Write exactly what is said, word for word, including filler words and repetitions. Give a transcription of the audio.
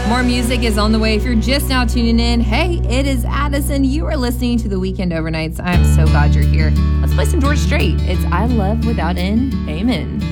More music is on the way. If you're just now tuning in, hey, it is Addison. You are listening to the Weekend Overnights. I'm so glad you're here. Let's play some George Strait. It's I Love Without End. Amen.